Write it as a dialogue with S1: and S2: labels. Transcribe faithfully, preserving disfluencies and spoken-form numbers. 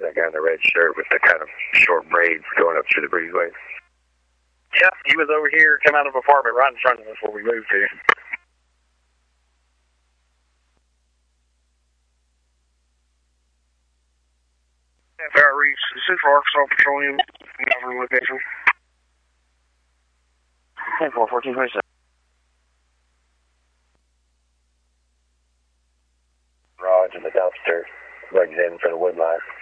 S1: that guy in the red shirt with the kind of short braids going up through the breezeway?
S2: Yeah, he was over here, come out of an apartment right in front of us where we moved to. F R Reach, Central Arkansas Petroleum, government location. ten four, fourteen twenty-seven.
S1: Raj in the dumpster, rugs in for the wood line.